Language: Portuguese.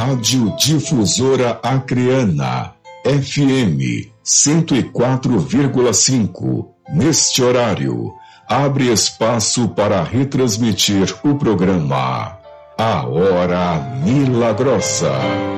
Rádio Difusora Acreana, FM 104,5. Neste horário, abre espaço para retransmitir o programa A Hora Milagrosa.